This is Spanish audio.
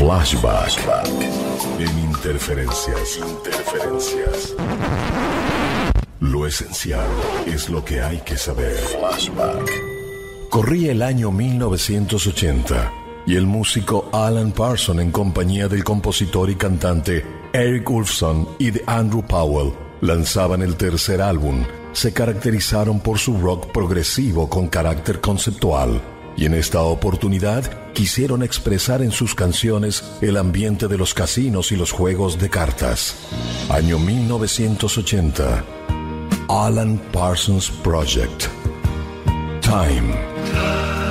Flashback en Interferencias. Lo esencial es lo que hay que saber. Flashback. Corría el año 1980 y el músico Alan Parsons, en compañía del compositor y cantante Eric Woolfson y de Andrew Powell, lanzaban el tercer álbum. Se caracterizaron por su rock progresivo con carácter conceptual, y en esta oportunidad quisieron expresar en sus canciones el ambiente de los casinos y los juegos de cartas. Año 1980. Alan Parsons Project. Time.